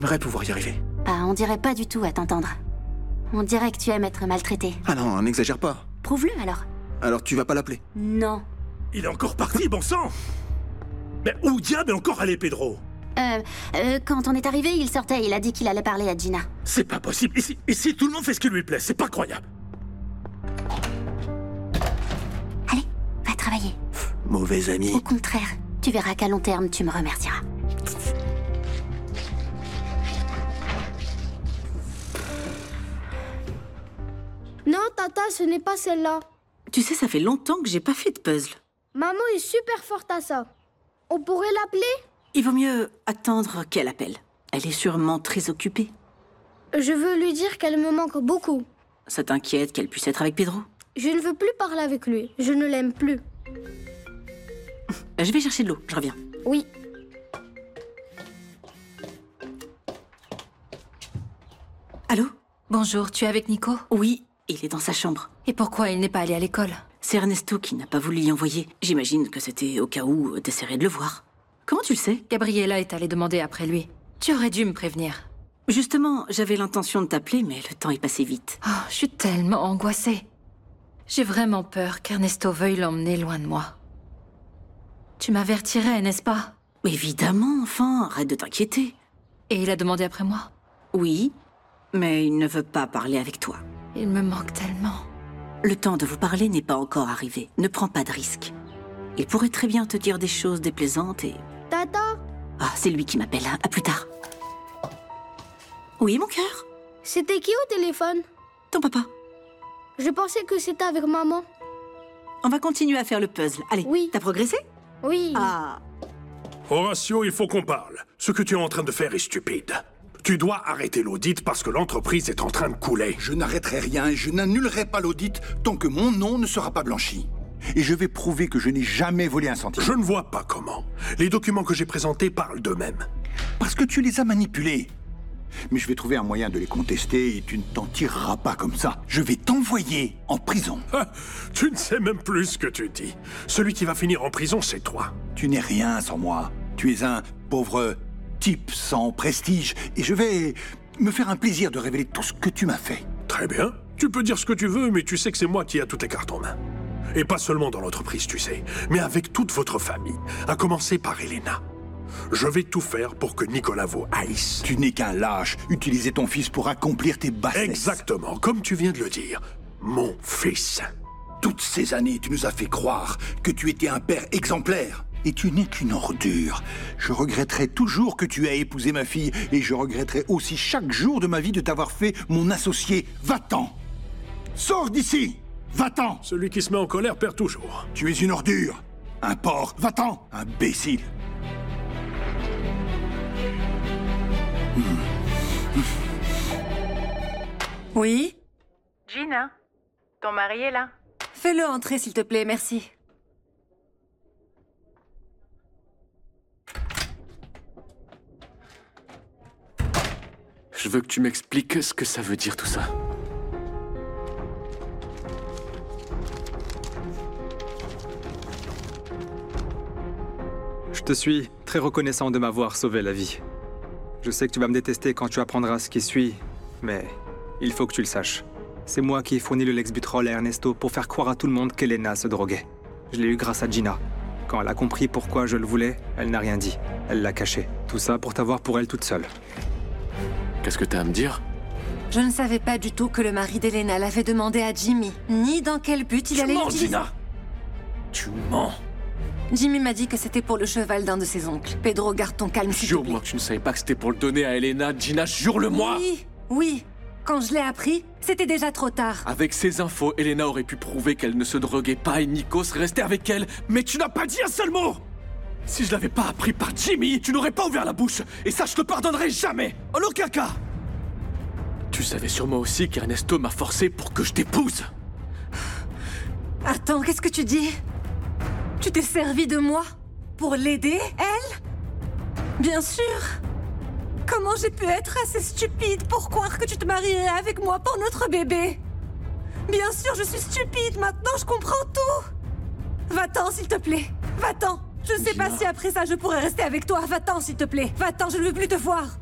J'aimerais pouvoir y arriver. Bah, on dirait pas du tout à t'entendre. On dirait que tu aimes être maltraité. Ah non, n'exagère pas. Prouve-le alors. Alors tu vas pas l'appeler? Non. Il est encore parti, bon sang! Mais où diable est encore allé, Pedro? Quand on est arrivé, il sortait, il a dit qu'il allait parler à Gina. C'est pas possible. Ici, tout le monde fait ce qui lui plaît. C'est pas croyable. Allez, va travailler. Mauvais ami. Au contraire, tu verras qu'à long terme, tu me remercieras. Non, Tata, ce n'est pas celle-là. Tu sais, ça fait longtemps que j'ai pas fait de puzzle. Maman est super forte à ça. On pourrait l'appeler? Il vaut mieux attendre qu'elle appelle. Elle est sûrement très occupée. Je veux lui dire qu'elle me manque beaucoup. Ça t'inquiète qu'elle puisse être avec Pedro? Je ne veux plus parler avec lui. Je ne l'aime plus. Je vais chercher de l'eau, je reviens. Oui. Allô? Bonjour, tu es avec Nico? Oui, il est dans sa chambre. Et pourquoi il n'est pas allé à l'école? C'est Ernesto qui n'a pas voulu l'y envoyer. J'imagine que c'était au cas où t'essaierais de le voir. Comment tu le sais? Gabriella est allée demander après lui. Tu aurais dû me prévenir. Justement, j'avais l'intention de t'appeler, mais le temps est passé vite. Oh, je suis tellement angoissée. J'ai vraiment peur qu'Ernesto veuille l'emmener loin de moi. Tu m'avertirais, n'est-ce pas? Évidemment, enfin, arrête de t'inquiéter. Et il a demandé après moi? Oui, mais il ne veut pas parler avec toi. Il me manque tellement. Le temps de vous parler n'est pas encore arrivé. Ne prends pas de risques. Il pourrait très bien te dire des choses déplaisantes et... Tata? Ah, c'est lui qui m'appelle. À plus tard. Oui, mon cœur? C'était qui au téléphone? Ton papa. Je pensais que c'était avec maman. On va continuer à faire le puzzle. Allez, Oui. T'as progressé? Oui. Ah, Horatio, il faut qu'on parle. Ce que tu es en train de faire est stupide. Tu dois arrêter l'audit parce que l'entreprise est en train de couler. Je n'arrêterai rien et je n'annulerai pas l'audit tant que mon nom ne sera pas blanchi. Et je vais prouver que je n'ai jamais volé un centime. Je ne vois pas comment. Les documents que j'ai présentés parlent d'eux-mêmes. Parce que tu les as manipulés. Mais je vais trouver un moyen de les contester et tu ne t'en tireras pas comme ça. Je vais t'envoyer en prison. Ah, tu ne sais même plus ce que tu dis. Celui qui va finir en prison, c'est toi. Tu n'es rien sans moi. Tu es un pauvre type sans prestige et je vais me faire un plaisir de révéler tout ce que tu m'as fait. Très bien. Tu peux dire ce que tu veux, mais tu sais que c'est moi qui ai toutes les cartes en main. Et pas seulement dans l'entreprise, tu sais, mais avec toute votre famille, à commencer par Elena. Je vais tout faire pour que Nicolas vous haïsse. Tu n'es qu'un lâche. Utiliser ton fils pour accomplir tes bassesses. Exactement, comme tu viens de le dire. Mon fils. Toutes ces années, tu nous as fait croire que tu étais un père exemplaire. Et tu n'es qu'une ordure. Je regretterai toujours que tu aies épousé ma fille et je regretterai aussi chaque jour de ma vie de t'avoir fait mon associé. Va-t'en! Sors d'ici! Va-t'en! Celui qui se met en colère perd toujours. Tu es une ordure. Un porc. Va-t'en! Imbécile. oui? Gina, ton mari est là. Fais-le entrer, s'il te plaît, merci. Je veux que tu m'expliques ce que ça veut dire tout ça. Je te suis très reconnaissant de m'avoir sauvé la vie. Je sais que tu vas me détester quand tu apprendras ce qui suit, mais il faut que tu le saches. C'est moi qui ai fourni le Lexbutrol à Ernesto pour faire croire à tout le monde qu'Elena se droguait. Je l'ai eu grâce à Gina. Quand elle a compris pourquoi je le voulais, elle n'a rien dit. Elle l'a caché. Tout ça pour t'avoir pour elle toute seule. Qu'est-ce que t'as à me dire? Je ne savais pas du tout que le mari d'Elena l'avait demandé à Jimmy, ni dans quel but il allait l'utiliser. Gina! Tu mens! Jimmy m'a dit que c'était pour le cheval d'un de ses oncles. Pedro, garde ton calme, s'il te plaît. Jure-moi que tu ne savais pas que c'était pour le donner à Elena. Gina, jure-le-moi! Oui, oui. Quand je l'ai appris, c'était déjà trop tard. Avec ces infos, Elena aurait pu prouver qu'elle ne se droguait pas et Nico serait resté avec elle. Mais tu n'as pas dit un seul mot! Si je l'avais pas appris par Jimmy, tu n'aurais pas ouvert la bouche. Et ça, je te pardonnerai jamais. En aucun cas. Tu savais sûrement aussi qu'Ernesto m'a forcé pour que je t'épouse. Attends, qu'est-ce que tu dis? Tu t'es servi de moi pour l'aider, elle? Bien sûr. Comment j'ai pu être assez stupide pour croire que tu te marierais avec moi pour notre bébé? Bien sûr, je suis stupide. Maintenant, je comprends tout. Va-t'en, s'il te plaît. Va-t'en. Je ne sais pas si après ça, je pourrais rester avec toi. Va-t'en, s'il te plaît. Va-t'en, je ne veux plus te voir.